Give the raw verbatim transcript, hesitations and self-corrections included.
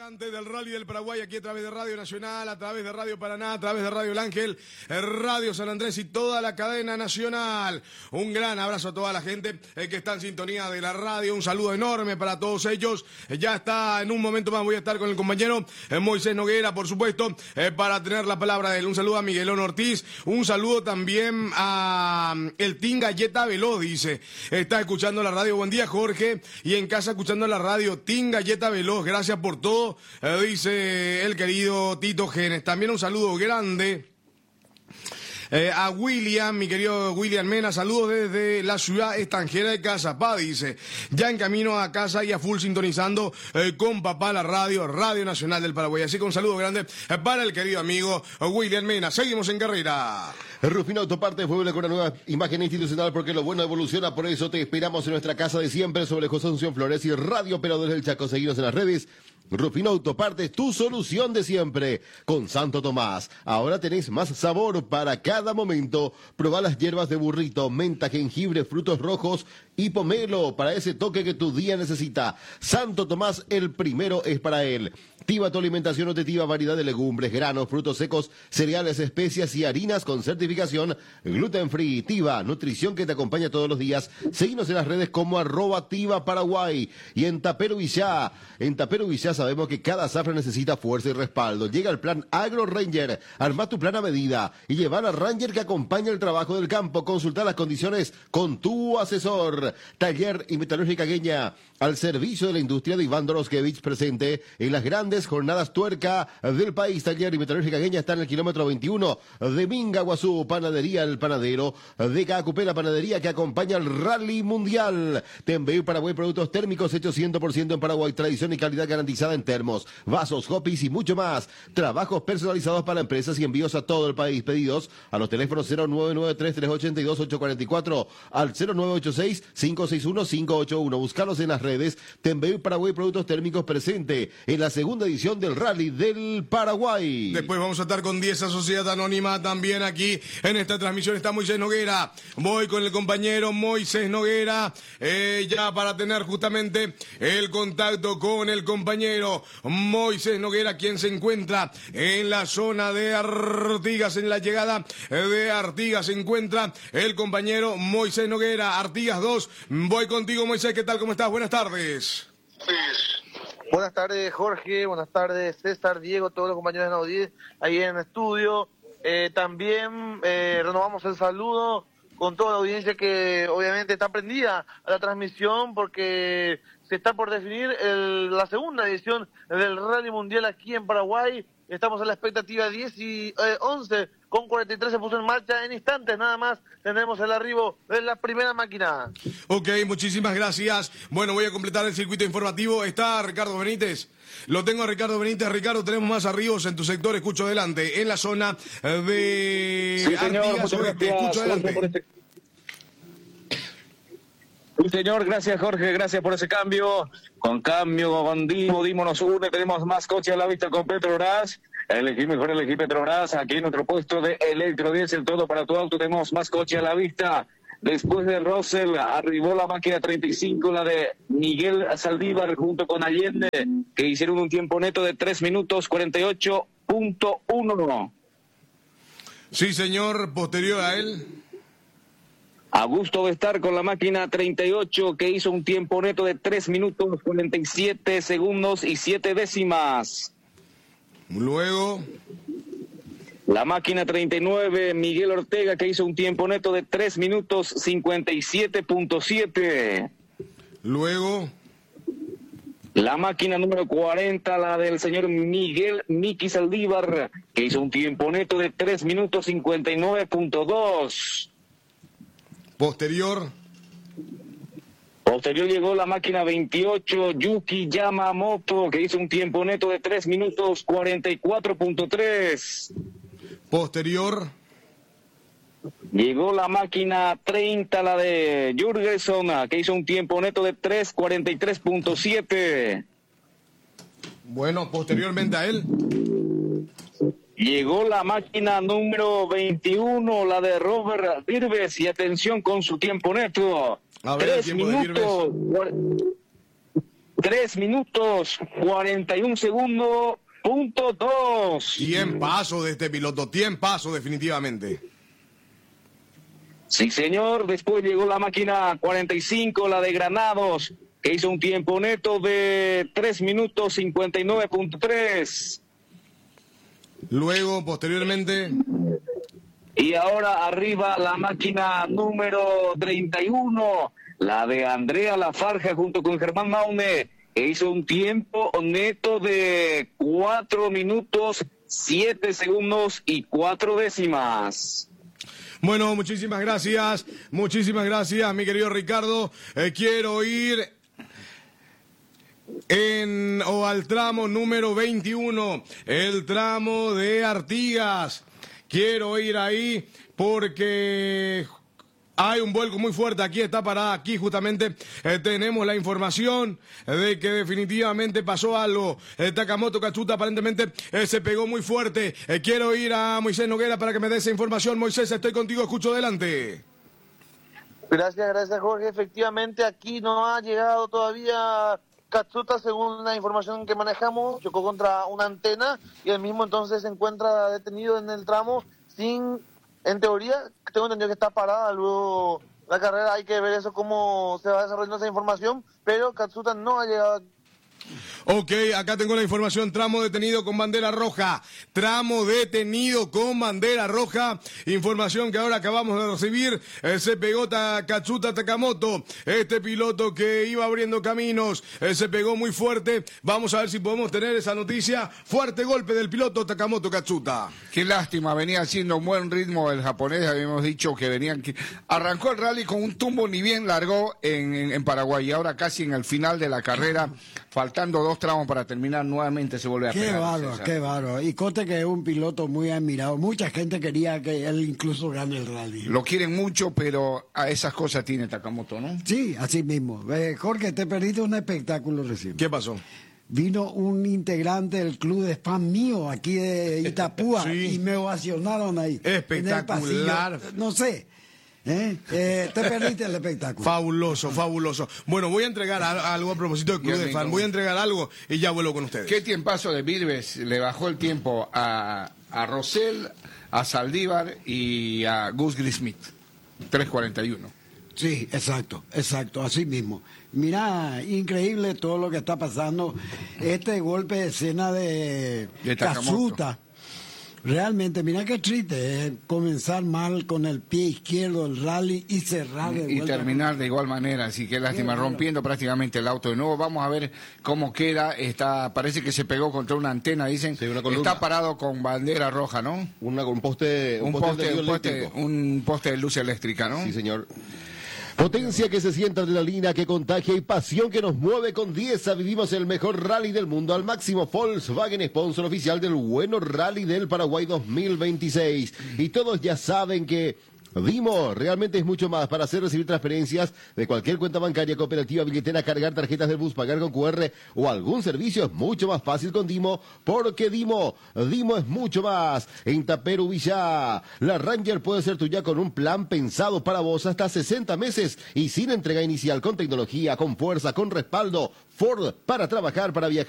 Antes del Rally del Paraguay, aquí a través de Radio Nacional, a través de Radio Paraná, a través de Radio El Ángel, Radio San Andrés y toda la cadena nacional. Un gran abrazo a toda la gente eh, que está en sintonía de la radio. Un saludo enorme para todos ellos. Eh, ya está, en un momento más voy a estar con el compañero eh, Moisés Noguera, por supuesto, eh, para tener la palabra de él. Un saludo a Miguelón Ortiz. Un saludo también a um, el Team Galleta Veloz, dice. Está escuchando la radio. Buen día, Jorge. Y en casa escuchando la radio. Team Galleta Veloz. Gracias por todo, eh, dice el querido Tito Genes. También un saludo grande eh, a William, mi querido William Mena. Saludos desde la ciudad extranjera de Cazapá, dice. Ya en camino a casa y a full sintonizando eh, con papá la radio, Radio Nacional del Paraguay. Así que un saludo grande eh, para el querido amigo William Mena. Seguimos en carrera. Rufino Autopartes vuelve con una nueva imagen institucional porque lo bueno evoluciona. Por eso te esperamos en nuestra casa de siempre sobre José Asunción Flores y Radio Operadores del Chaco. Seguinos en las redes. Rufino Autopartes, tu solución de siempre. Con Santo Tomás. Ahora tenés más sabor para cada momento. Probá las hierbas de burrito, menta, jengibre, frutos rojos y pomelo para ese toque que tu día necesita. Santo Tomás, el primero es para él. Tiva tu alimentación nutritiva, variedad de legumbres, granos, frutos secos, cereales, especias y harinas con certificación gluten free. Tiva, nutrición que te acompaña todos los días. Seguinos en las redes como arroba Tiva Paraguay. Y en Tapero Villá, en Tapero Villá sabemos que cada zafra necesita fuerza y respaldo. Llega el plan Agro Ranger. Armá tu plan a medida y lleva al Ranger que acompaña el trabajo del campo. Consulta las condiciones con tu asesor. Taller y Metalúrgica Gueña, al servicio de la industria de Iván Doroskevich, presente en las grandes jornadas tuerca del país. Taller y Metalúrgica Gueña está en el kilómetro veintiuno de Mingaguazú. Panadería El Panadero de Cacupé, panadería que acompaña al Rally Mundial. Tembeu Paraguay, productos térmicos hechos cien por ciento en Paraguay. Tradición y calidad garantizada en termos, vasos, hopis y mucho más. Trabajos personalizados para empresas y envíos a todo el país. Pedidos a los teléfonos cero nueve nueve tres tres ocho dos ocho cuatro cuatro al cero nueve ocho seis cinco seis uno cinco ocho uno. Buscarlos en las redes. Tembeu Paraguay, productos térmicos, presente en la segunda edición del Rally del Paraguay. Después vamos a estar con Dieza Sociedad Anónima también aquí en esta transmisión. Está Moisés Noguera. Voy con el compañero Moisés Noguera eh, ya para tener justamente el contacto con el compañero Moisés Noguera, quien se encuentra en la zona de Artigas. En la llegada de Artigas se encuentra el compañero Moisés Noguera. Artigas dos. Voy contigo, Moisés. ¿Qué tal? ¿Cómo estás? Buenas tardes. Buenas tardes, Jorge. Buenas tardes, César, Diego, todos los compañeros de Naudí ahí en el estudio. Eh, también eh, renovamos el saludo con toda la audiencia que obviamente está prendida a la transmisión porque se está por definir el, la segunda edición del Rally Mundial aquí en Paraguay. Estamos en la expectativa diez y once con cuarenta y tres se puso en marcha. En instantes nada más tendremos el arribo de la primera máquina. Ok, muchísimas gracias. Bueno, voy a completar el circuito informativo. Está Ricardo Benítez. Lo tengo a Ricardo Benítez. Ricardo, tenemos más arribos en tu sector. Escucho adelante. En la zona de sí, señor, Artigas. Te escucho adelante. Sí, señor, gracias Jorge, gracias por ese cambio. Con cambio, con Dimo, Dimo nos une, tenemos más coches a la vista con Petrobras. Elegí mejor, elegí Petrobras. Aquí en nuestro puesto de electrodiesel, todo para tu auto, tenemos más coches a la vista. Después de Russell, arribó la máquina treinta y cinco, la de Miguel Saldívar junto con Allende, que hicieron un tiempo neto de tres minutos cuarenta y ocho punto uno. Sí, señor, posterior a él. A gusto de estar con la máquina treinta y ocho, que hizo un tiempo neto de tres minutos cuarenta y siete segundos y siete décimas. Luego, la máquina treinta y nueve, Miguel Ortega, que hizo un tiempo neto de tres minutos cincuenta y siete punto siete. Luego, la máquina número cuarenta, la del señor Miguel Miki Saldívar, que hizo un tiempo neto de tres minutos cincuenta y nueve punto dos. Posterior. Posterior llegó la máquina veintiocho, Yuki Yamamoto, que hizo un tiempo neto de tres minutos cuarenta y cuatro punto tres. Posterior. Llegó la máquina treinta, la de Jurgenson, que hizo un tiempo neto de tres cuarenta y tres punto siete. Bueno, posteriormente a él. Llegó la máquina número veintiuno, la de Robert Virbes, y atención con su tiempo neto. A ver, tres minutos, tres minutos, cuarenta y un segundos, punto dos. Tiempazo de este piloto, tiempazo definitivamente. Sí, señor. Después llegó la máquina cuarenta y cinco, la de Granados, que hizo un tiempo neto de tres minutos, cincuenta y nueve punto tres. Luego, posteriormente... Y ahora arriba la máquina número treinta y uno, la de Andrea Lafarja junto con Germán Maune, que hizo un tiempo neto de cuatro minutos, siete segundos y cuatro décimas. Bueno, muchísimas gracias, muchísimas gracias, mi querido Ricardo. Eh, quiero ir en o al tramo número veintiuno, el tramo de Artigas. Quiero ir ahí porque hay un vuelco muy fuerte. Aquí está parada, aquí justamente eh, tenemos la información de que definitivamente pasó algo. El Takamoto Katsuta aparentemente eh, se pegó muy fuerte. Eh, quiero ir a Moisés Noguera para que me dé esa información. Moisés, estoy contigo, escucho adelante. Gracias, gracias Jorge. Efectivamente aquí no ha llegado todavía Katsuta, según la información que manejamos. Chocó contra una antena y el mismo entonces se encuentra detenido en el tramo sin, en teoría, tengo entendido que está parada luego la carrera. Hay que ver eso, cómo se va desarrollando esa información, pero Katsuta no ha llegado. Ok, acá tengo la información, tramo detenido con bandera roja, tramo detenido con bandera roja, información que ahora acabamos de recibir, eh, se pegó ta, Katsuta Takamoto, este piloto que iba abriendo caminos, eh, se pegó muy fuerte, vamos a ver si podemos tener esa noticia, fuerte golpe del piloto Takamoto Katsuta. Qué lástima, venía haciendo un buen ritmo el japonés, habíamos dicho que venían, que arrancó el rally con un tumbo ni bien largó en, en, en Paraguay y ahora casi en el final de la carrera, faltando dos tramos para terminar, nuevamente se vuelve a qué pegar. Bárbaro, César. qué bárbaro. Y Cote, que es un piloto muy admirado. Mucha gente quería que él incluso gane el rally. Lo quieren mucho, pero a esas cosas tiene Takamoto, ¿no? Sí, así mismo. Eh, Jorge, te perdiste un espectáculo recién. ¿Qué pasó? Vino un integrante del club de fan mío aquí de Itapúa Sí. y me ovacionaron ahí. Espectacular. En el pasillo. No sé. ¿Eh? Eh, te perdiste el espectáculo. Fabuloso, fabuloso. Bueno, voy a entregar a- algo a propósito del Club de Fan. Voy a entregar algo y ya vuelvo con ustedes. ¿Qué tiempazo de Virbes le bajó el tiempo a, a Rosell, a Saldívar y a Gus Grismith? tres cuarenta y uno. Sí, exacto, exacto, así mismo. Mira, increíble todo lo que está pasando. Este golpe de escena de, De Takamoto. Katsuta. Realmente, mira qué triste, eh, comenzar mal con el pie izquierdo el rally y cerrar de Y vuelta. terminar de igual manera, así que lástima, Qué rompiendo prácticamente el auto de nuevo. Vamos a ver cómo queda. Está, parece que se pegó contra una antena, dicen. Sí, una columna. Está parado con bandera roja, ¿no? Una, un poste, Un de poste, tendido un poste, eléctrico. un poste de luz eléctrica, ¿no? Sí, señor. Potencia que se siente, adrenalina que contagia y pasión que nos mueve. Con Dieza vivimos el mejor rally del mundo al máximo. Volkswagen, sponsor oficial del bueno Rally del Paraguay dos mil veintiséis. Y todos ya saben que Dimo realmente es mucho más para hacer recibir transferencias de cualquier cuenta bancaria, cooperativa, billetera, cargar tarjetas del bus, pagar con cu erre o algún servicio. Es mucho más fácil con Dimo, porque Dimo, Dimo es mucho más. En Taperu Villa, la Ranger puede ser tuya con un plan pensado para vos hasta sesenta meses y sin entrega inicial, con tecnología, con fuerza, con respaldo. Ford, para trabajar, para viajar.